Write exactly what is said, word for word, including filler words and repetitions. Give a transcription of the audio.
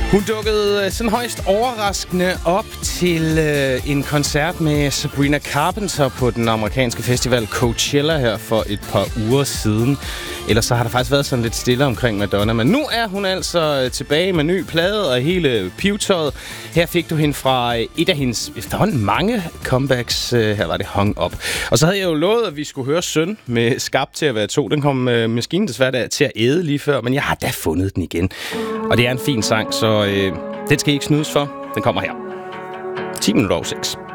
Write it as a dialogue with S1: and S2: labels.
S1: Hun dukkede sådan højst overraskende op til øh, en koncert med Sabrina Carpenter på den amerikanske festival Coachella her for et par uger siden. Ellers så har der faktisk været sådan lidt stille omkring Madonna, men nu er hun altså tilbage med ny plade og hele pivetøjet. Her fik du hende fra et af hendes efterhånden mange comebacks. Her var det Hung Up. Og så havde jeg jo lovet, at vi skulle høre Søn med Skabt til at være to. Den kom øh, maskinen desværre til at æde lige før, men jeg har da fundet den igen. Og det er en fin sang, så øh, den skal I ikke snydes for. Den kommer her. ti minutter over seks.